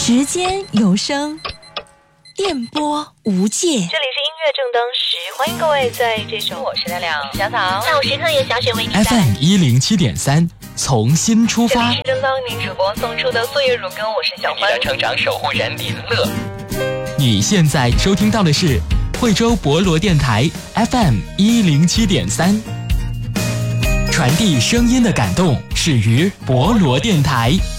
时间有声，电波无界。这里是音乐正当时，欢迎各位在这首我是亮亮小草下午时刻由小雪为您带来 FM107.3，从新出发。 这里是正当您主播送出的岁月如歌，我是小欢， 成长守护人林乐。 你现在收听到的是惠州博罗电台 FM107.3，传递声音的感动始于博罗电台。